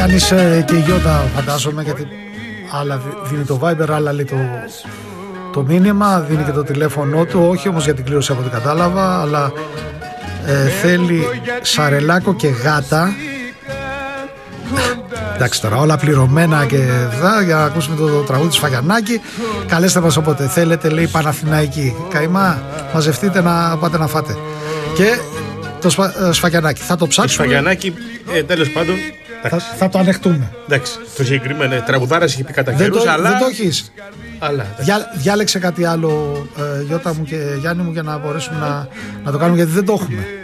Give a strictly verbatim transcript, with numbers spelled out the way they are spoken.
Γιάννης ε, και η Γιώτα φαντάζομαι, γιατί άλλα δίνει το Viber, άλλα λέει το, το μήνυμα, δίνει και το τηλέφωνο του, όχι όμως για την κλήρωση από ό,τι κατάλαβα, αλλά ε, θέλει σαρελάκο και γάτα. Εντάξει τώρα, όλα πληρωμένα και δά, για να ακούσουμε το, το τραγούδι του Σφακιανάκη. Καλέστε μας όποτε θέλετε, λέει Παναθηναϊκή. Καημά, μαζευτείτε να πάτε να φάτε. Και το σφα, Σφακιανάκη, θα το ψάξουμε. Το Σφακιανάκη, ε, τέλος πάντων. Θα, θα το ανεχτούμε. Εντάξει, το συγκεκριμένο τραγουδάρας έχει πει κατά καιρούς, αλλά. Δεν το έχεις. Αλλά, Διά, διάλεξε κάτι άλλο, ε, Γιώτα μου και Γιάννη μου, για να μπορέσουμε να, να το κάνουμε, γιατί δεν το έχουμε.